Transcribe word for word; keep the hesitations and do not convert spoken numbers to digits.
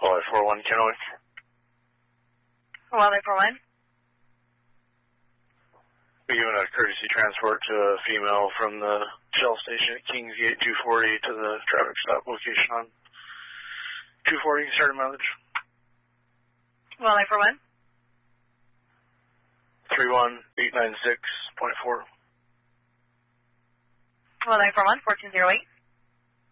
Walleye four one, Kennewick. Walleye four one. We're giving a courtesy transport to a female from the Shell station at Kingsgate two forty to the traffic stop location on two forty, starting mileage. Walleye four one. three one eight nine six point four. Walleye four one, fourteen zero eight.